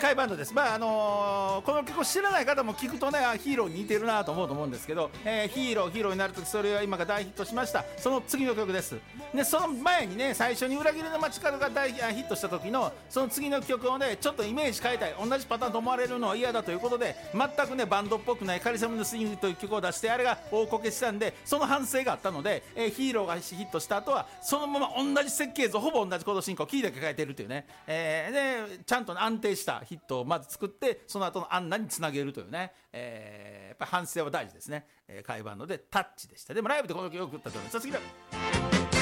甲斐バンドです。この曲を知らない方も聞くとね、ヒーローに似てるなと思うと思うんですけど、ヒーローになるとき、それは今が大ヒットしました。その次の曲です。でその前にね、最初に裏切りの街角が大ヒットした時のその次の曲をね、ちょっとイメージ変えたい、同じパターンと思われるのは嫌だということで、全くねバンドっぽくないカリスマのスイングという曲を出して、あれが大こけしたんで、その反省があったので、ヒーローがヒットした後はそのまま同じ設計図、ほぼ同じコード進行、キーだけ変えてるというね、でちゃんと安定したヒットをまず作って、その後のアンナにつなげるというね、やっぱり反省は大事ですね。甲斐バンドでタッチでした。でもライブでこの曲を送ったと思います。次だ。